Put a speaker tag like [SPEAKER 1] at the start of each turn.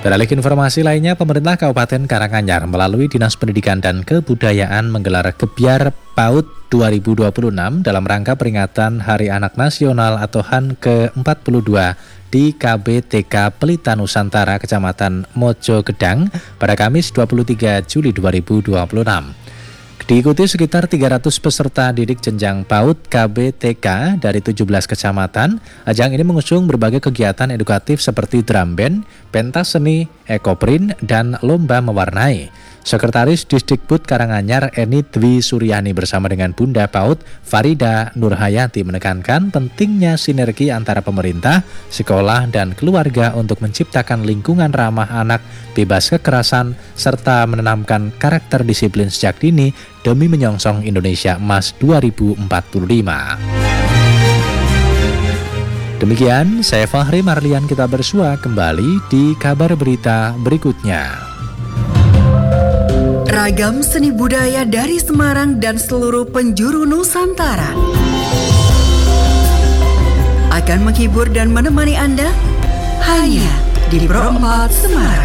[SPEAKER 1] Beralih ke informasi lainnya, pemerintah Kabupaten Karanganyar melalui Dinas Pendidikan dan Kebudayaan menggelar Gebyar PAUD 2026 dalam rangka peringatan Hari Anak Nasional atau HAN ke-42 di KBTK Pelita Nusantara, Kecamatan Mojogedang pada Kamis 23 Juli 2026. Diikuti sekitar 300 peserta didik jenjang PAUD KBTK dari 17 kecamatan. Ajang ini mengusung berbagai kegiatan edukatif seperti drum band, pentas seni, ekoprint, dan lomba mewarnai. Sekretaris Disdikbud Karanganyar Eni Dwi Suryani bersama dengan Bunda PAUD Farida Nurhayati menekankan pentingnya sinergi antara pemerintah, sekolah, dan keluarga untuk menciptakan lingkungan ramah anak, bebas kekerasan, serta menanamkan karakter disiplin sejak dini demi menyongsong Indonesia Emas 2045. Demikian, saya Fahri Marlian, kita bersua kembali di kabar berita berikutnya.
[SPEAKER 2] Ragam seni budaya dari Semarang dan seluruh penjuru Nusantara akan menghibur dan menemani Anda hanya di Pro 4 Semarang.